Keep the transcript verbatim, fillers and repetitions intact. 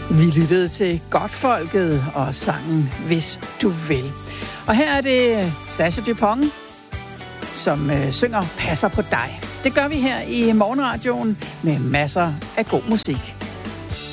Vi lyttede til Godtfolket og sangen Hvis du vil. Og her er det Sascha Dupont, som øh, synger Passer på dig. Det gør vi her i Morgenradioen med masser af god musik.